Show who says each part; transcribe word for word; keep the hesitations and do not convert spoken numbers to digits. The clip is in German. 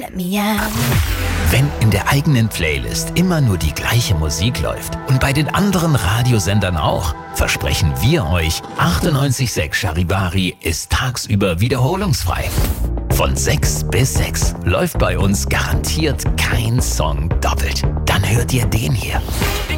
Speaker 1: Let me out.
Speaker 2: Wenn in der eigenen Playlist immer nur die gleiche Musik läuft und bei den anderen Radiosendern auch, versprechen wir euch, achtundneunzig Komma sechs Charivari ist tagsüber wiederholungsfrei. Von sechs bis sechs läuft bei uns garantiert kein Song doppelt. Dann hört ihr den hier.